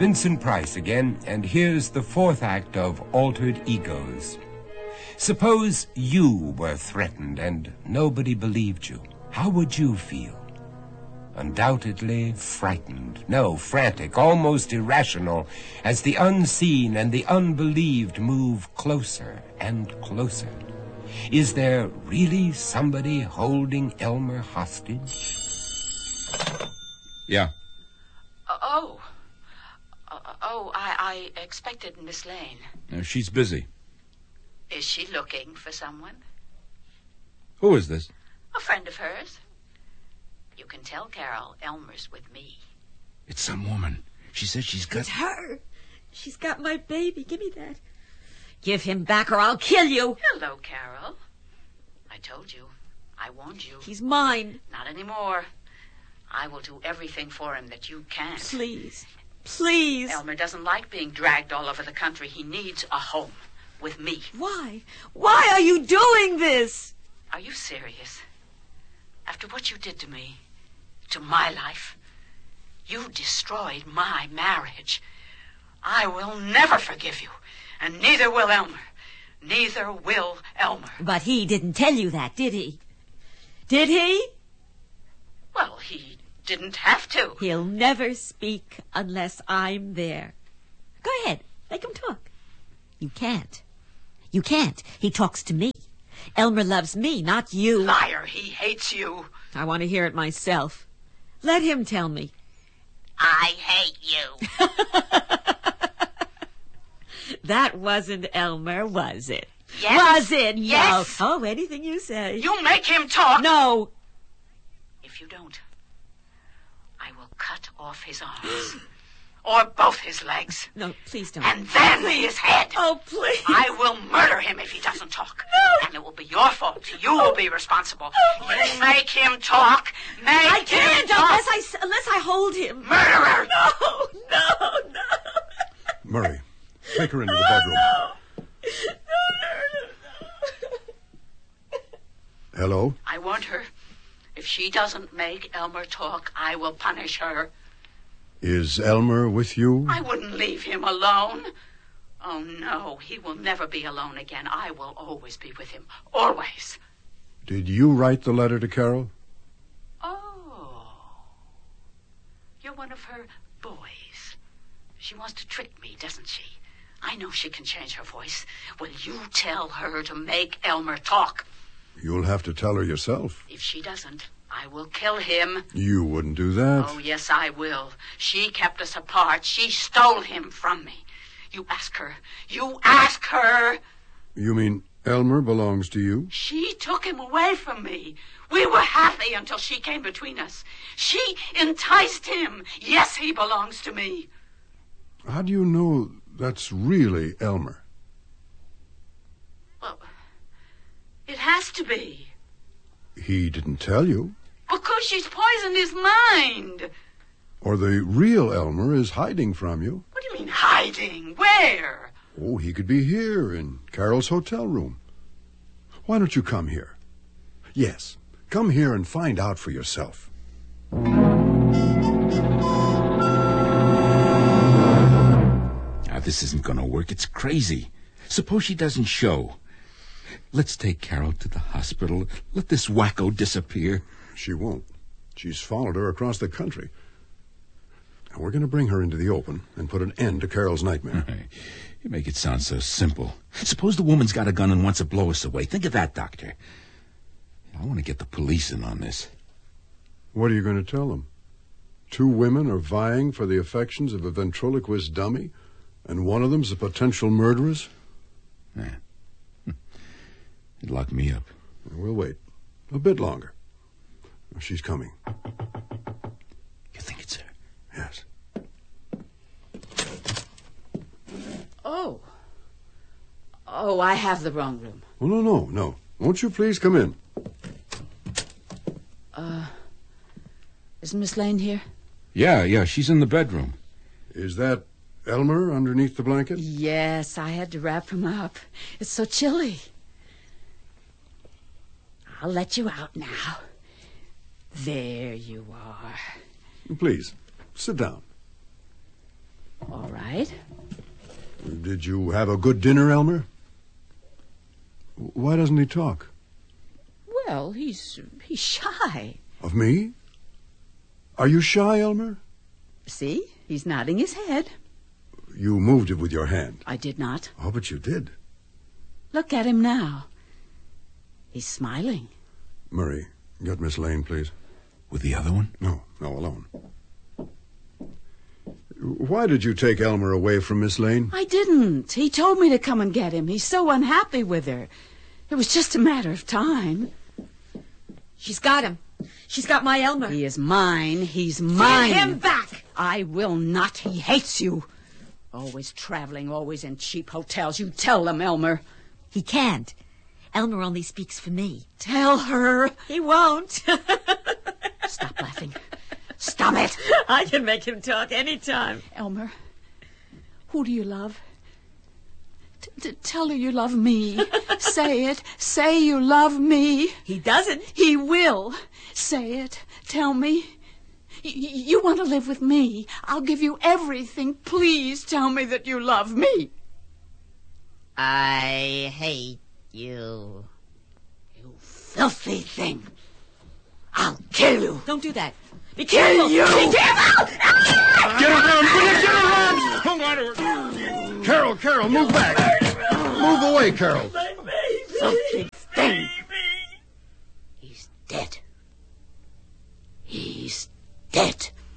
Vincent Price again, and here's the fourth act of Altered Egos. Suppose you were threatened and nobody believed you. How would you feel? Undoubtedly frightened, no, frantic, almost irrational, as the unseen and the unbelieved move closer and closer. Is there really somebody holding Elmer hostage? Yeah. I expected Miss Lane. She's busy. Is she looking for someone? Who is this? A friend of hers. You can tell Carol Elmer's with me. It's some woman. She says she's got... It's her. She's got my baby. Give me that. Give him back or I'll kill you. Hello, Carol. I told you. I warned you. He's mine. Not anymore. I will do everything for him that you can't. Please. Please. Elmer doesn't like being dragged all over the country. He needs a home with me. Why? Why are you doing this? Are you serious? After what you did to me, to my life, you destroyed my marriage. I will never forgive you, and neither will Elmer. Neither will Elmer. But he didn't tell you that, did he? Did he? Well, he didn't have to. He'll never speak unless I'm there. Go ahead. Make him talk. You can't. You can't. He talks to me. Elmer loves me, not you. Liar, he hates you. I want to hear it myself. Let him tell me. I hate you. That wasn't Elmer, was it? Yes. Was it? Yes. No. Oh, anything you say. You make him talk. No. If you don't, I will cut off his arms. Or both his legs. No, please don't. And then his head. Oh, please. I will murder him if he doesn't talk. No. And it will be your fault. You will be responsible. You make him talk. I can't him talk. unless I hold him. Murderer. No. Murray, take her into the bedroom. No. Hello? I warned her. If she doesn't make Elmer talk, I will punish her. Is Elmer with you? I wouldn't leave him alone. Oh, no, he will never be alone again. I will always be with him. Always. Did you write the letter to Carol? Oh. You're one of her boys. She wants to trick me, doesn't she? I know she can change her voice. Will you tell her to make Elmer talk? You'll have to tell her yourself. If she doesn't, I will kill him. You wouldn't do that. Oh, yes, I will. She kept us apart. She stole him from me. You ask her. You ask her. You mean Elmer belongs to you? She took him away from me. We were happy until she came between us. She enticed him. Yes, he belongs to me. How do you know that's really Elmer? Well, it has to be. He didn't tell you. Because she's poisoned his mind. Or the real Elmer is hiding from you. What do you mean, hiding? Where? Oh, he could be here in Carol's hotel room. Why don't you come here? Yes, come here and find out for yourself. Now, this isn't going to work. It's crazy. Suppose she doesn't show. Let's take Carol to the hospital. Let this wacko disappear. She won't. She's followed her across the country. Now, we're going to bring her into the open and put an end to Carol's nightmare. You make it sound so simple. Suppose the woman's got a gun and wants to blow us away. Think of that, Doctor. I want to get the police in on this. What are you going to tell them? 2 women are vying for the affections of a ventriloquist dummy, and one of them's a potential murderess? Yeah. It'd lock me up. We'll wait. A bit longer. She's coming. You think it's her? Yes. Oh, I have the wrong room. Oh, no. Won't you please come in? Isn't Miss Lane here? Yeah, she's in the bedroom. Is that Elmer underneath the blanket? Yes, I had to wrap him up. It's so chilly. I'll let you out now. There you are. Please, sit down. All right. Did you have a good dinner, Elmer? Why doesn't he talk? Well, he's shy. Of me? Are you shy, Elmer? See? He's nodding his head. You moved it with your hand. I did not. Oh, but you did. Look at him now. He's smiling. Murray, get Miss Lane, please. With the other one? No, alone. Why did you take Elmer away from Miss Lane? I didn't. He told me to come and get him. He's so unhappy with her. It was just a matter of time. She's got him. She's got my Elmer. He is mine. He's mine. Give him back. I will not. He hates you. Always traveling, always in cheap hotels. You tell them, Elmer. He can't. Elmer only speaks for me. Tell her. He won't. Stop laughing. Stop it. I can make him talk anytime. Elmer, who do you love? Tell her you love me. Say it. Say you love me. He doesn't. He will. Say it. Tell me. You want to live with me. I'll give you everything. Please tell me that you love me. I hate you. You filthy thing. I'll kill you. Don't do that. Be Kill careful. you. Be careful. Get around! Get around! Hang on to her. Carol, move back. Move away, Carol. Filthy thing. He's dead. He's dead.